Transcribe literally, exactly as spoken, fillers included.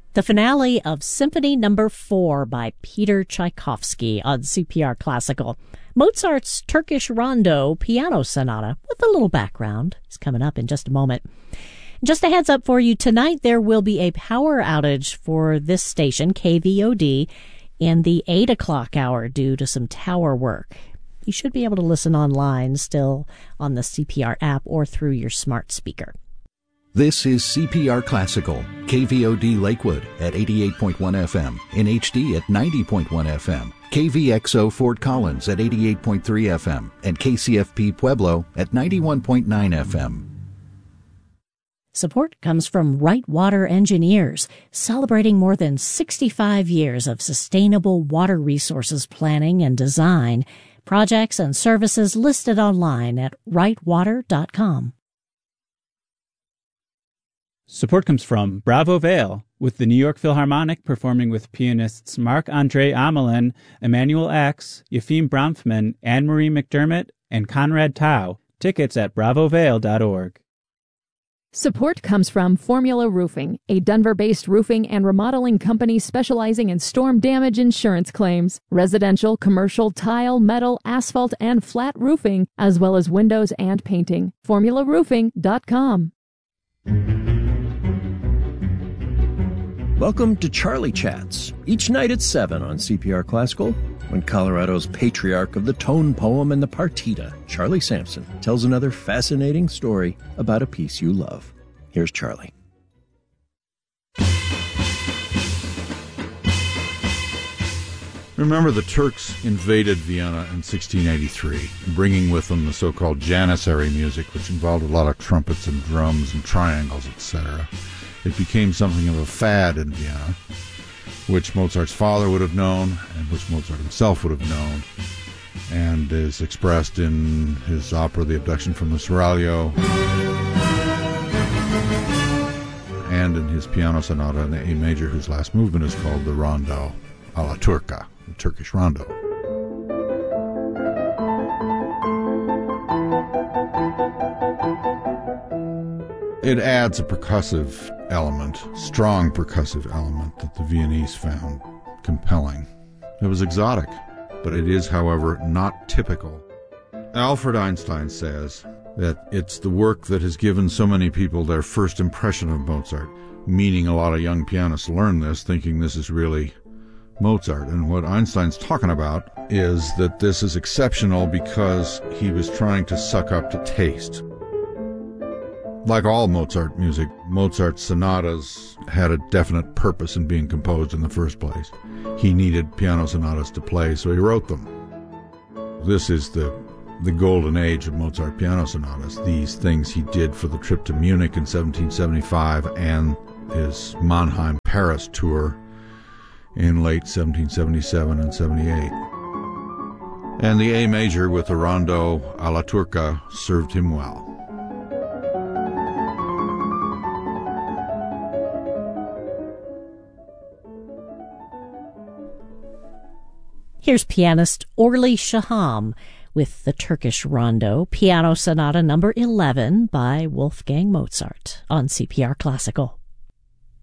the finale of Symphony Number four by Peter Tchaikovsky on C P R Classical. Mozart's Turkish Rondo Piano Sonata with a little background is coming up in just a moment. Just a heads up for you, tonight there will be a power outage for this station, K V O D, in the eight o'clock hour due to some tower work. You should be able to listen online still on the C P R app or through your smart speaker. This is C P R Classical, K V O D Lakewood at eighty-eight point one F M, in H D at ninety point one F M, K V X O Fort Collins at eighty-eight point three F M, and K C F P Pueblo at ninety-one point nine F M. Support comes from Right Water Engineers, celebrating more than sixty-five years of sustainable water resources planning and design. Projects and services listed online at right water dot com. Support comes from Bravo Vale, with the New York Philharmonic performing with pianists Marc-André Amelin, Emmanuel X, Yefim Bronfman, Anne-Marie McDermott, and Conrad Tao. Tickets at bravo vale dot org. Support comes from Formula Roofing, a Denver-based roofing and remodeling company specializing in storm damage insurance claims, residential, commercial, tile, metal, asphalt, and flat roofing, as well as windows and painting. formula roofing dot com. Welcome to Charlie Chats, each night at seven on C P R Classical, when Colorado's patriarch of the tone poem and the partita, Charlie Sampson, tells another fascinating story about a piece you love. Here's Charlie. Remember, the Turks invaded Vienna in sixteen eighty-three, bringing with them the so-called Janissary music, which involved a lot of trumpets and drums and triangles, et cetera. It became something of a fad in Vienna, which Mozart's father would have known and which Mozart himself would have known, and is expressed in his opera The Abduction from the Seraglio and in his piano sonata in the A major, whose last movement is called the Rondo alla Turca, the Turkish Rondo. It adds a percussive element, strong percussive element, that the Viennese found compelling. It was exotic, but it is, however, not typical. Alfred Einstein says that it's the work that has given so many people their first impression of Mozart, meaning a lot of young pianists learn this thinking this is really Mozart. And what Einstein's talking about is that this is exceptional because he was trying to suck up to taste. Like all Mozart music, Mozart's sonatas had a definite purpose in being composed in the first place. He needed piano sonatas to play, so he wrote them. This is the the golden age of Mozart piano sonatas, these things he did for the trip to Munich in seventeen seventy-five and his Mannheim-Paris tour in late seventeen seventy-seven and seventy-eight. And the A major with the Rondo alla Turca served him well. Here's pianist Orly Shaham with the Turkish Rondo, Piano Sonata number eleven by Wolfgang Mozart on C P R Classical.